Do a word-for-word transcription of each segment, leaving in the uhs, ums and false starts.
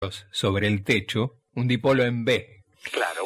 sobre el techo, un dipolo en B. Claro.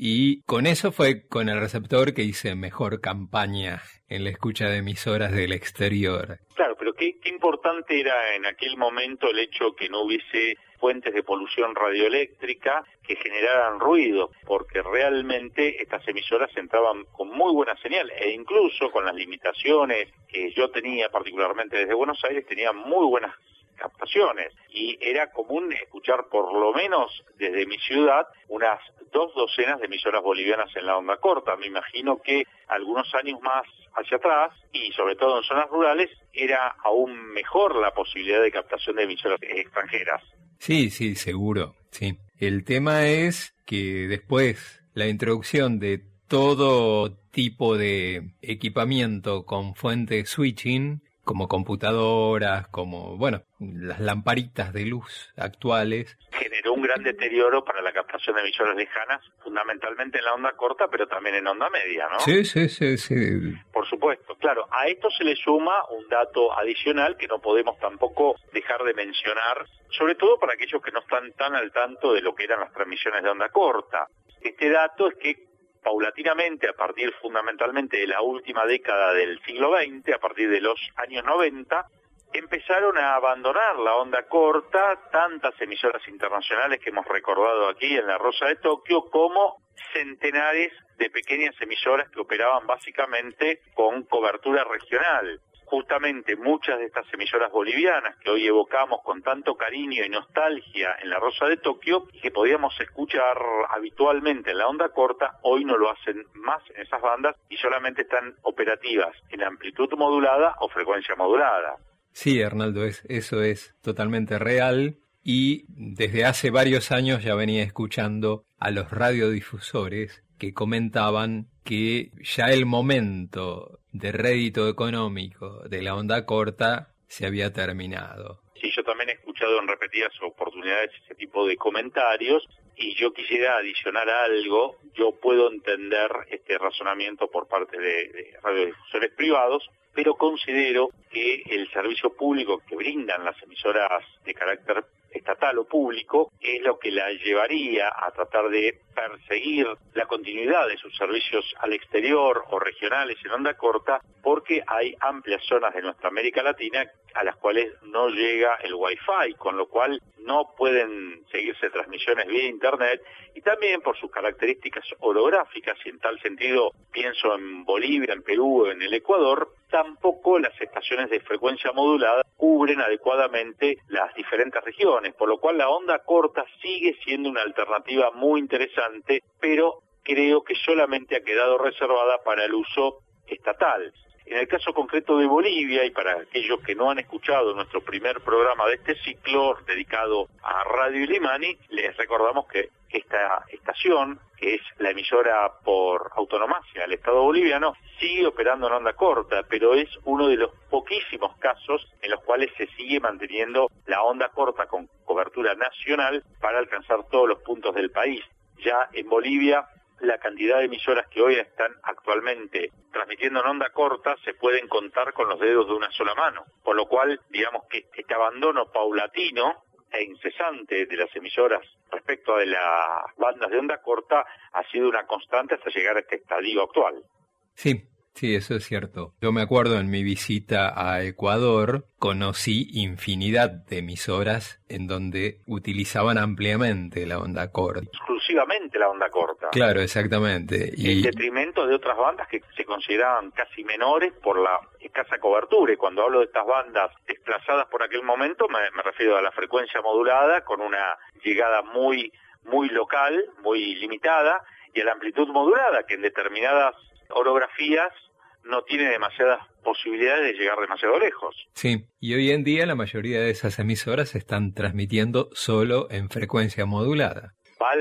Y con eso fue con el receptor que hice mejor campaña en la escucha de emisoras del exterior. Claro, pero qué, qué importante era en aquel momento el hecho que no hubiese fuentes de polución radioeléctrica que generaran ruido, porque realmente estas emisoras entraban con muy buena señal, e incluso con las limitaciones que yo tenía particularmente desde Buenos Aires, tenía muy buenas captaciones, y era común escuchar por lo menos desde mi ciudad unas dos docenas de emisoras bolivianas en la onda corta. Me imagino que algunos años más hacia atrás, y sobre todo en zonas rurales, era aún mejor la posibilidad de captación de emisoras extranjeras. Sí, sí, seguro, sí. El tema es que después la introducción de todo tipo de equipamiento con fuente switching, como computadoras, como, bueno, las lamparitas de luz actuales, generó un gran deterioro para la captación de emisoras lejanas, fundamentalmente en la onda corta, pero también en onda media, ¿no? Sí, sí, sí, sí. Por supuesto, claro. A esto se le suma un dato adicional que no podemos tampoco dejar de mencionar, sobre todo para aquellos que no están tan al tanto de lo que eran las transmisiones de onda corta. Este dato es que paulatinamente, a partir fundamentalmente de la última década del siglo veinte, a partir de los años noventa, empezaron a abandonar la onda corta tantas emisoras internacionales que hemos recordado aquí en la Rosa de Tokio, como centenares de pequeñas emisoras que operaban básicamente con cobertura regional. Justamente muchas de estas emisoras bolivianas que hoy evocamos con tanto cariño y nostalgia en la Rosa de Tokio, y que podíamos escuchar habitualmente en la onda corta, hoy no lo hacen más en esas bandas y solamente están operativas en amplitud modulada o frecuencia modulada. Sí, Arnaldo, es, eso es totalmente real, y desde hace varios años ya venía escuchando a los radiodifusores que comentaban que ya el momento de rédito económico de la onda corta se había terminado. Sí, yo también he escuchado en repetidas oportunidades ese tipo de comentarios, y yo quisiera adicionar algo. Yo puedo entender este razonamiento por parte de, de radiodifusores privados, pero considero que el servicio público que brindan las emisoras de carácter estatal o público es lo que la llevaría a tratar de perseguir la continuidad de sus servicios al exterior o regionales en onda corta, porque hay amplias zonas de nuestra América Latina a las cuales no llega el Wi-Fi, con lo cual no pueden seguirse transmisiones vía internet, y también por sus características orográficas, y en tal sentido pienso en Bolivia, en Perú, en el Ecuador, tampoco las estaciones de frecuencia modulada cubren adecuadamente las diferentes regiones, por lo cual la onda corta sigue siendo una alternativa muy interesante, pero creo que solamente ha quedado reservada para el uso estatal. En el caso concreto de Bolivia, y para aquellos que no han escuchado nuestro primer programa de este ciclo dedicado a Radio Illimani, les recordamos que esta estación, que es la emisora por autonomacia del Estado boliviano, sigue operando en onda corta, pero es uno de los poquísimos casos en los cuales se sigue manteniendo la onda corta con cobertura nacional para alcanzar todos los puntos del país. Ya en Bolivia, la cantidad de emisoras que hoy están actualmente transmitiendo en onda corta se pueden contar con los dedos de una sola mano, por lo cual digamos que este abandono paulatino e incesante de las emisoras respecto de las bandas de onda corta ha sido una constante hasta llegar a este estadio actual. Sí, sí, eso es cierto. Yo me acuerdo en mi visita a Ecuador, conocí infinidad de emisoras en donde utilizaban ampliamente la onda corta. Exclusivamente la onda corta. Claro, exactamente. Y en detrimento de otras bandas que se consideraban casi menores por la escasa cobertura. Y cuando hablo de estas bandas desplazadas por aquel momento, me, me refiero a la frecuencia modulada con una llegada muy, muy local, muy limitada, y a la amplitud modulada, que en determinadas orografías no tiene demasiadas posibilidades de llegar demasiado lejos. Sí, y hoy en día la mayoría de esas emisoras están transmitiendo solo en frecuencia modulada.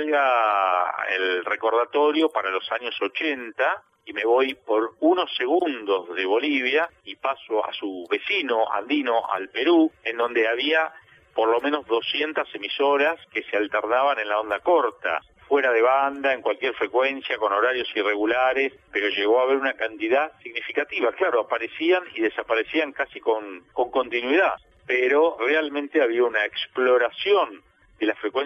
Valga el recordatorio para los años ochenta, y me voy por unos segundos de Bolivia y paso a su vecino andino, al Perú, en donde había por lo menos doscientas emisoras que se alternaban en la onda corta, fuera de banda, en cualquier frecuencia, con horarios irregulares, pero llegó a haber una cantidad significativa. Claro, aparecían y desaparecían casi con, con continuidad, pero realmente había una exploración de la frecuencia